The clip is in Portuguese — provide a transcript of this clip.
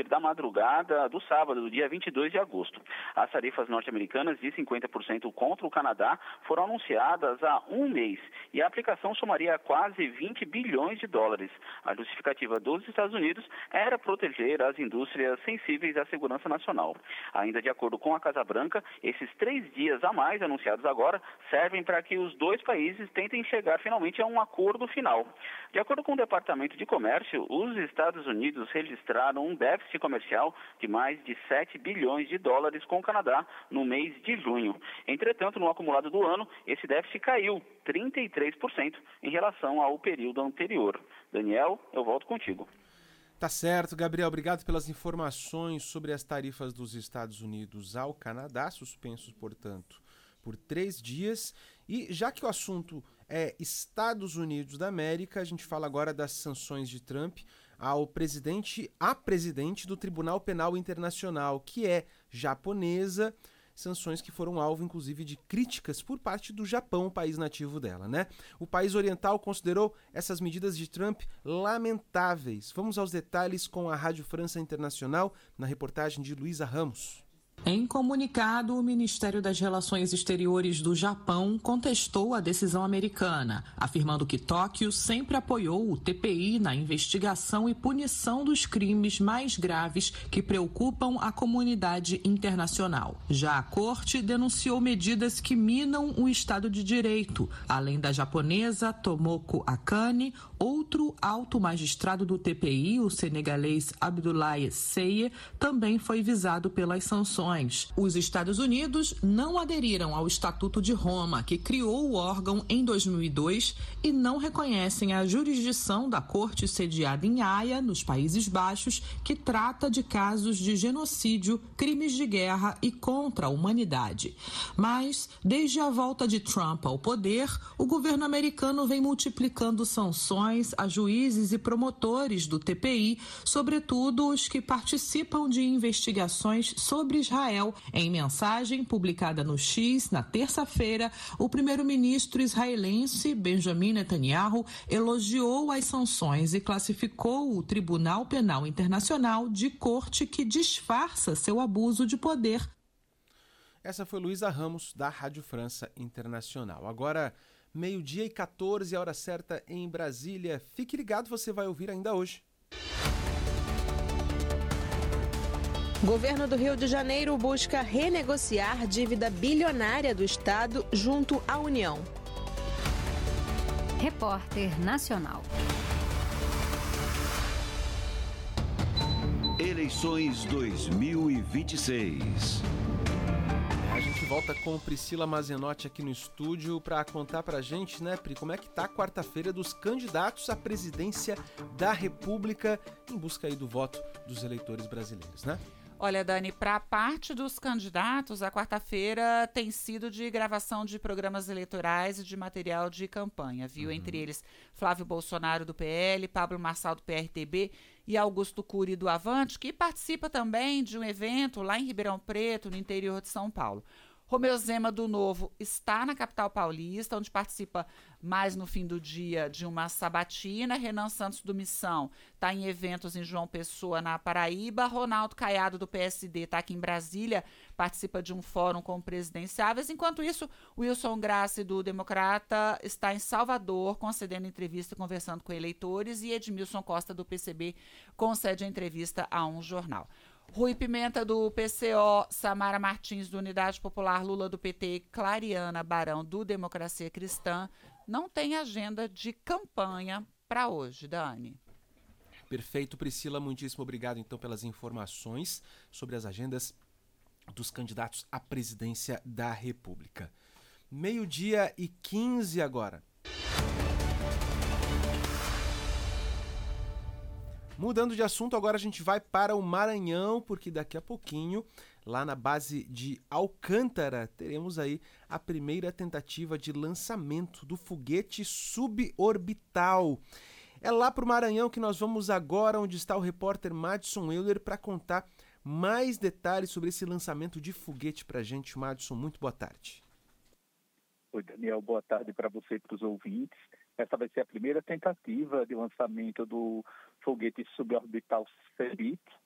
partir da madrugada do sábado, do dia 22 de agosto. As tarifas norte-americanas de 50% contra o Canadá foram anunciadas há um mês e a aplicação somaria quase 20 bilhões de dólares. A justificativa dos Estados Unidos era proteger as indústrias sensíveis à segurança nacional. Ainda de acordo com a Casa Branca, esses 3 dias a mais anunciados agora servem para que os dois países tentem chegar finalmente a um acordo final. De acordo com o Departamento de Comércio, os Estados Unidos registraram um déficit comercial de mais de 7 bilhões de dólares com o Canadá no mês de junho. Entretanto, no acumulado do ano, esse déficit caiu 33% em relação ao período anterior. Daniel, eu volto contigo. Tá certo, Gabriel. Obrigado pelas informações sobre as tarifas dos Estados Unidos ao Canadá, suspensos, portanto, por 3 dias. E já que o assunto é Estados Unidos da América, a gente fala agora das sanções de Trump à presidente do Tribunal Penal Internacional, que é japonesa. Sanções que foram alvo, inclusive, de críticas por parte do Japão, o país nativo dela, né? O país oriental considerou essas medidas de Trump lamentáveis. Vamos aos detalhes com a Rádio França Internacional, na reportagem de Luísa Ramos. Em comunicado, o Ministério das Relações Exteriores do Japão contestou a decisão americana, afirmando que Tóquio sempre apoiou o TPI na investigação e punição dos crimes mais graves que preocupam a comunidade internacional. Já a corte denunciou medidas que minam o Estado de Direito. Além da japonesa Tomoko Akane, outro alto magistrado do TPI, o senegalês Abdoulaye Seye, também foi visado pelas sanções. Os Estados Unidos não aderiram ao Estatuto de Roma, que criou o órgão em 2002, e não reconhecem a jurisdição da corte sediada em Haia, nos Países Baixos, que trata de casos de genocídio, crimes de guerra e contra a humanidade. Mas, desde a volta de Trump ao poder, o governo americano vem multiplicando sanções a juízes e promotores do TPI, sobretudo os que participam de investigações sobre Israel. Em mensagem publicada no X na terça-feira, o primeiro-ministro israelense Benjamin Netanyahu elogiou as sanções e classificou o Tribunal Penal Internacional de corte que disfarça seu abuso de poder. Essa foi Luísa Ramos, da Rádio França Internacional. Agora, 12h14, a hora certa em Brasília. Fique ligado, você vai ouvir ainda hoje. Governo do Rio de Janeiro busca renegociar dívida bilionária do Estado junto à União. Repórter Nacional. Eleições 2026. A gente volta com Priscila Mazenotti aqui no estúdio para contar pra gente, né, Pri, como é que tá a quarta-feira dos candidatos à presidência da República em busca aí do voto dos eleitores brasileiros, né? Olha, Dani, para parte dos candidatos, a quarta-feira tem sido de gravação de programas eleitorais e de material de campanha, viu? Entre eles, Flávio Bolsonaro, do PL, Pablo Marçal, do PRTB e Augusto Cury, do Avante, que participa também de um evento lá em Ribeirão Preto, no interior de São Paulo. Romeu Zema, do Novo, está na capital paulista, onde participa mais no fim do dia de uma sabatina. Renan Santos, do Missão, está em eventos em João Pessoa, na Paraíba. Ronaldo Caiado, do PSD, está aqui em Brasília, participa de um fórum com presidenciáveis. Enquanto isso, Wilson Grassi, do Democrata, está em Salvador, concedendo entrevista e conversando com eleitores. E Edmilson Costa, do PCB, concede a entrevista a um jornal. Rui Pimenta, do PCO, Samara Martins, do Unidade Popular, Lula, do PT e Clariana Barão, do Democracia Cristã, não tem agenda de campanha para hoje, Dani. Perfeito, Priscila, muitíssimo obrigado então pelas informações sobre as agendas dos candidatos à presidência da República. 12h15 agora. Mudando de assunto, agora a gente vai para o Maranhão, porque daqui a pouquinho, lá na base de Alcântara, teremos aí a primeira tentativa de lançamento do foguete suborbital. É lá para o Maranhão que nós vamos agora, onde está o repórter Madison Euler, para contar mais detalhes sobre esse lançamento de foguete para a gente. Madison, muito boa tarde. Oi, Daniel, boa tarde para você e para os ouvintes. Essa vai ser a primeira tentativa de lançamento do foguete suborbital CEBIT,